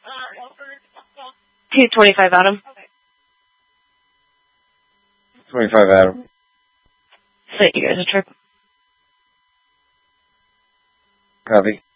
225 Adam. 25 Adam. Set you guys a trip. Copy.